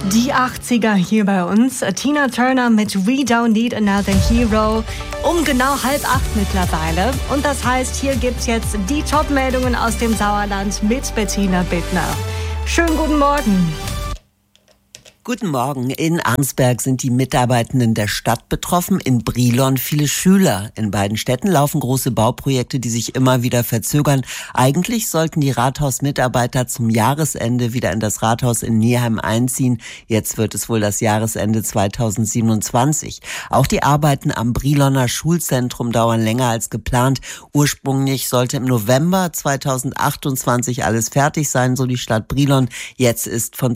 Die 80er hier bei uns. Tina Turner mit We Don't Need Another Hero. Um genau 7:30 mittlerweile. Und das heißt, hier gibt's jetzt die Top-Meldungen aus dem Sauerland mit Bettina Bittner. Schönen guten Morgen. Guten Morgen. In Arnsberg sind die Mitarbeitenden der Stadt betroffen, in Brilon viele Schüler. In beiden Städten laufen große Bauprojekte, die sich immer wieder verzögern. Eigentlich sollten die Rathausmitarbeiter zum Jahresende wieder in das Rathaus in Neheim einziehen. Jetzt wird es wohl das Jahresende 2027. Auch die Arbeiten am Briloner Schulzentrum dauern länger als geplant. Ursprünglich sollte im November 2028 alles fertig sein, so die Stadt Brilon. Jetzt ist von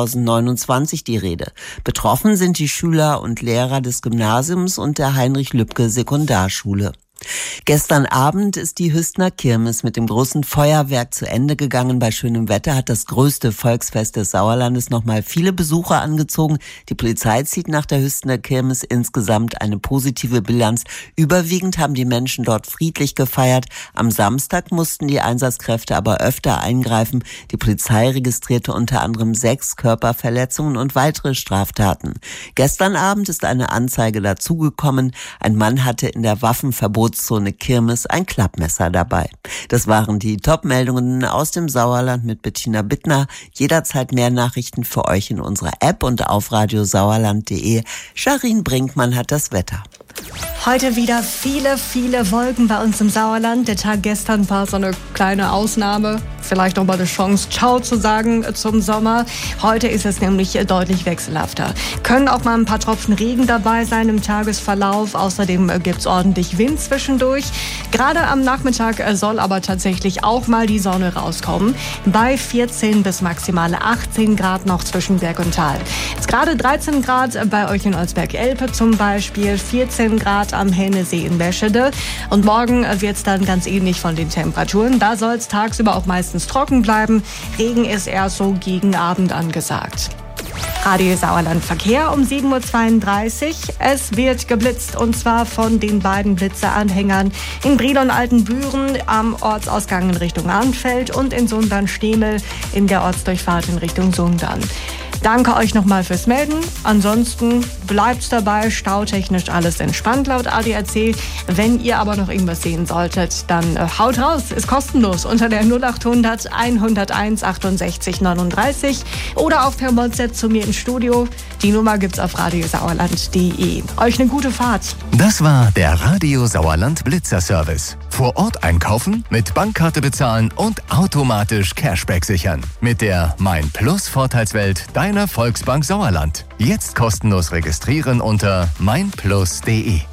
2029 die Rede. Betroffen sind die Schüler und Lehrer des Gymnasiums und der Heinrich-Lübke-Sekundarschule. Gestern Abend ist die Hüstener Kirmes mit dem großen Feuerwerk zu Ende gegangen. Bei schönem Wetter hat das größte Volksfest des Sauerlandes nochmal viele Besucher angezogen. Die Polizei zieht nach der Hüstener Kirmes insgesamt eine positive Bilanz. Überwiegend haben die Menschen dort friedlich gefeiert. Am Samstag mussten die Einsatzkräfte aber öfter eingreifen. Die Polizei registrierte unter anderem 6 Körperverletzungen und weitere Straftaten. Gestern Abend ist eine Anzeige dazugekommen. Ein Mann hatte in der Waffenverbotszone Kirmes ein Klappmesser dabei. Das waren die Top-Meldungen aus dem Sauerland mit Bettina Bittner. Jederzeit mehr Nachrichten für euch in unserer App und auf radiosauerland.de. Charin Brinkmann hat das Wetter. Heute wieder viele Wolken bei uns im Sauerland. Der Tag gestern war so eine kleine Ausnahme. Vielleicht noch mal eine Chance, Ciao zu sagen zum Sommer. Heute ist es nämlich deutlich wechselhafter. Können auch mal ein paar Tropfen Regen dabei sein im Tagesverlauf. Außerdem gibt's ordentlich Wind zwischendurch. Gerade am Nachmittag soll aber tatsächlich auch mal die Sonne rauskommen. Bei 14 bis maximale 18 Grad noch zwischen Berg und Tal. Jetzt gerade 13 Grad bei euch in Olsberg-Elpe zum Beispiel. 14 Grad am Hennesee in Meschede. Und morgen wird's dann ganz ähnlich von den Temperaturen. Da soll es tagsüber auch meistens trocken bleiben. Regen ist erst so gegen Abend angesagt. Radio Sauerland Verkehr um 7:32 Uhr. Es wird geblitzt und zwar von den beiden Blitzeranhängern in Brilon-Altenbüren am Ortsausgang in Richtung Arnfeld und in Sundern-Stemel in der Ortsdurchfahrt in Richtung Sundern. Danke euch nochmal fürs Melden. Ansonsten bleibt's dabei, stautechnisch alles entspannt laut ADAC. Wenn ihr aber noch irgendwas sehen solltet, dann haut raus, ist kostenlos unter der 0800 101 68 39 oder auch per WhatsApp zu mir ins Studio. Die Nummer gibt's auf radiosauerland.de. Euch eine gute Fahrt. Das war der Radio Sauerland Blitzer Service. Vor Ort einkaufen, mit Bankkarte bezahlen und automatisch Cashback sichern. Mit der Mein Plus Vorteilswelt deiner Volksbank Sauerland. Jetzt kostenlos registrieren unter meinplus.de.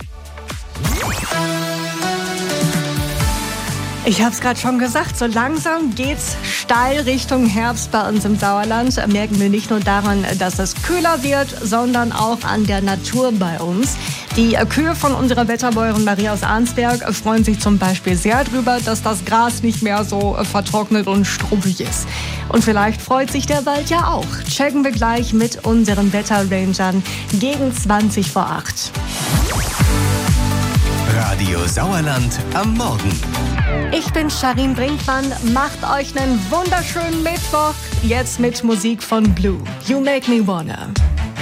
Ich habe es gerade schon gesagt, so langsam geht's steil Richtung Herbst bei uns im Sauerland. Merken wir nicht nur daran, dass es kühler wird, sondern auch an der Natur bei uns. Die Kühe von unserer Wetterbäuerin Maria aus Arnsberg freuen sich zum Beispiel sehr drüber, dass das Gras nicht mehr so vertrocknet und struppig ist. Und vielleicht freut sich der Wald ja auch. Checken wir gleich mit unseren Wetterrangern gegen 20 vor 8. Radio Sauerland am Morgen. Ich bin Charin Brinkmann. Macht euch einen wunderschönen Mittwoch. Jetzt mit Musik von Blue. You Make Me Wanna.